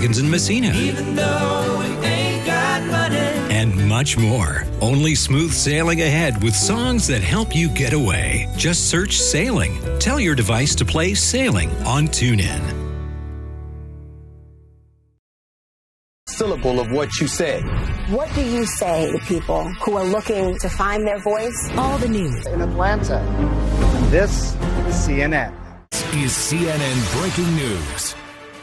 Higgins and Messina. Even though we ain't got money. And much more. Only smooth sailing ahead with songs that help you get away. Just search Sailing. Tell your device to play Sailing on TuneIn. Syllable of what you said. What do you say to people who are looking to find their voice? All the news in Atlanta. And this is CNN. This is CNN Breaking News.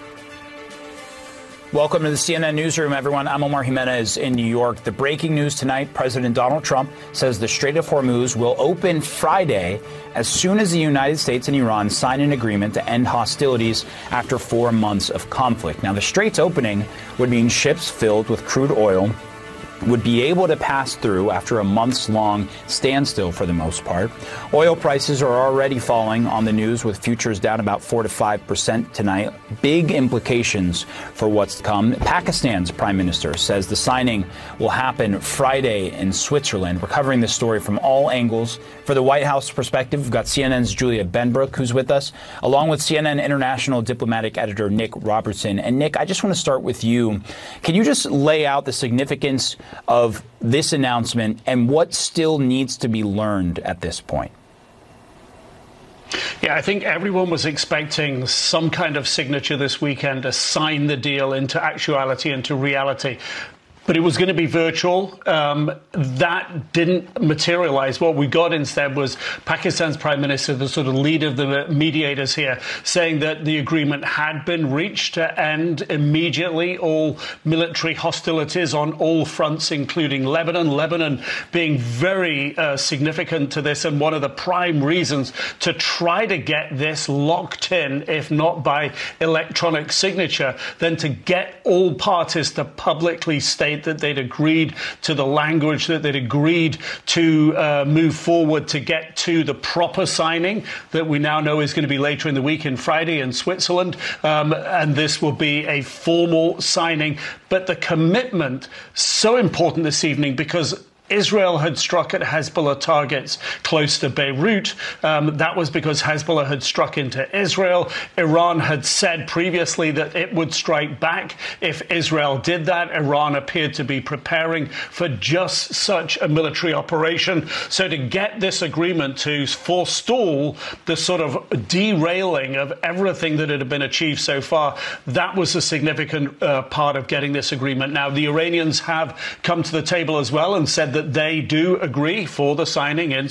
Welcome to the CNN Newsroom, everyone. I'm Omar Jimenez in New York. The breaking news tonight, President Donald Trump says the Strait of Hormuz will open Friday as soon as the United States and Iran sign an agreement to end hostilities after 4 months of conflict. Now, the Strait's opening would mean ships filled with crude oil would be able to pass through after a months-long standstill for the most part. Oil prices are already falling on the news, with futures down about 4 to 5% tonight. Big implications for what's to come. Pakistan's prime minister says the signing will happen Friday in Switzerland. We're covering this story from all angles. For the White House perspective, we've got CNN's Julia Benbrook, who's with us, along with CNN international diplomatic editor Nick Robertson. And Nick, I just want to start with you. Can you just lay out the significance of this announcement and what still needs to be learned at this point? Yeah, I think everyone was expecting some kind of signature this weekend to sign the deal into actuality, into reality. But it was going to be virtual. That didn't materialize. What we got instead was Pakistan's prime minister, the sort of leader of the mediators here, saying that the agreement had been reached to end immediately all military hostilities on all fronts, including Lebanon. Lebanon being very significant to this, and one of the prime reasons to try to get this locked in, if not by electronic signature, then to get all parties to publicly state that they'd agreed to the language, that they'd agreed to move forward to get to the proper signing that we now know is going to be later in the week in Friday in Switzerland. And this will be a formal signing. But the commitment, so important this evening, because Israel had struck at Hezbollah targets close to Beirut. That was because Hezbollah had struck into Israel. Iran had said previously that it would strike back if Israel did that. Iran appeared to be preparing for just such a military operation. So to get this agreement to forestall the sort of derailing of everything that had been achieved so far, that was a significant part of getting this agreement. Now, the Iranians have come to the table as well and said that they do agree for the signing in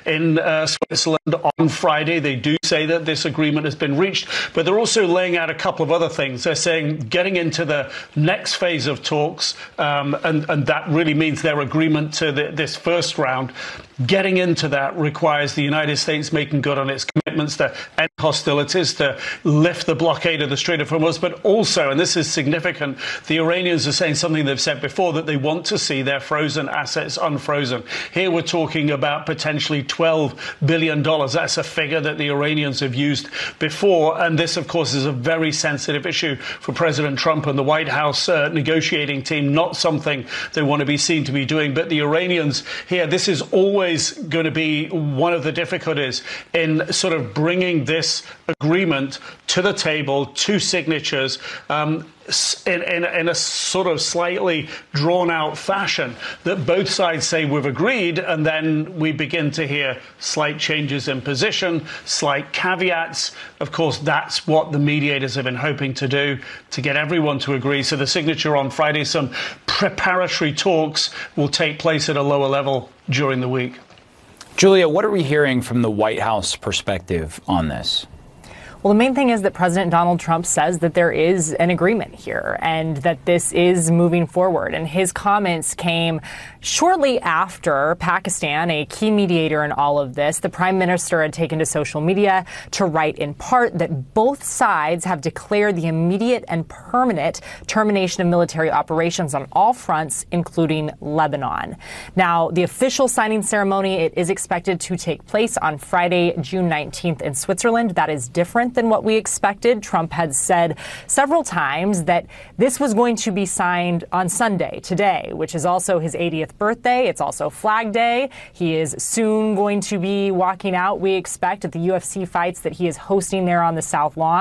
Switzerland on Friday. They do say that this agreement has been reached, but they're also laying out a couple of other things. They're saying getting into the next phase of talks, and that really means their agreement to this first round. Getting into that requires the United States making good on its commitments to end hostilities, to lift the blockade of the Strait of Hormuz, but also, and this is significant, the Iranians are saying something they've said before, that they want to see their frozen assets unfrozen. Here we're talking about potentially $12 billion. That's a figure that the Iranians have used before. And this, of course, is a very sensitive issue for President Trump and the White House negotiating team, not something they want to be seen to be doing. But the Iranians here, this is always going to be one of the difficulties in sort of bringing this agreement to the table, to signatures, in a sort of slightly drawn-out fashion, that both sides say we've agreed, and then we begin to hear slight changes in position, slight caveats. Of course, that's what the mediators have been hoping to do, to get everyone to agree. So the signature on Friday, some preparatory talks will take place at a lower level during the week. Julia, what are we hearing from the White House perspective on this? Well, the main thing is that President Donald Trump says that there is an agreement here and that this is moving forward. And his comments came shortly after Pakistan, a key mediator in all of this. The prime minister had taken to social media to write in part that both sides have declared the immediate and permanent termination of military operations on all fronts, including Lebanon. Now, the official signing ceremony, it is expected to take place on Friday, June 19th in Switzerland. That is different than what we expected. Trump had said several times that this was going to be signed on Sunday, today, which is also his 80th birthday. It's also Flag Day. He is soon going to be walking out, we expect, at the UFC fights that he is hosting there on the South Lawn.